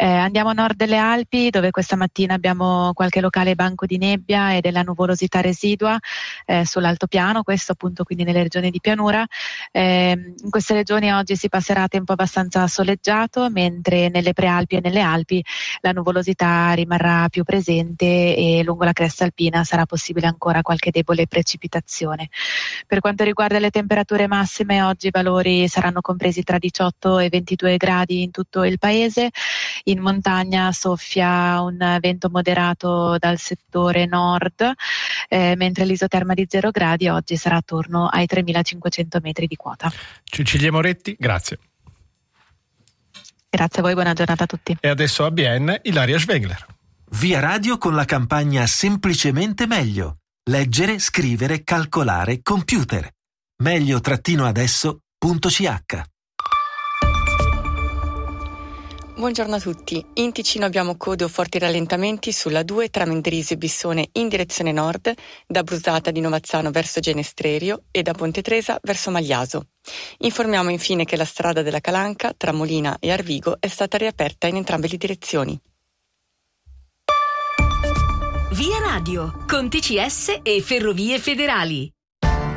Andiamo a nord delle Alpi, dove questa mattina abbiamo qualche locale banco di nebbia e della nuvolosità residua sull'altopiano, questo appunto quindi nelle regioni di pianura. In queste regioni oggi si passerà a tempo abbastanza soleggiato, mentre nelle prealpi e nelle Alpi la nuvolosità rimarrà più presente e lungo la cresta alpina sarà possibile ancora qualche debole precipitazione. Per quanto riguarda le temperature massime, oggi i valori saranno compresi tra 18 e 22 gradi in tutto il paese. In montagna soffia un vento moderato dal settore nord, mentre l'isoterma di 0 gradi oggi sarà attorno ai 3.500 metri di quota. Cecilia Moretti, grazie. Grazie a voi, buona giornata a tutti. E adesso a Bienne, Ilaria Schwegler. Via Radio con la campagna Semplicemente Meglio. Leggere, scrivere, calcolare, computer. meglio-adesso.ch. Buongiorno a tutti. In Ticino abbiamo code o forti rallentamenti sulla 2 tra Mendrisio e Bissone in direzione nord, da Brusata di Novazzano verso Genestrerio e da Ponte Tresa verso Magliaso. Informiamo infine che la strada della Calanca tra Molina e Arvigo è stata riaperta in entrambe le direzioni. Via Radio con TCS e Ferrovie Federali.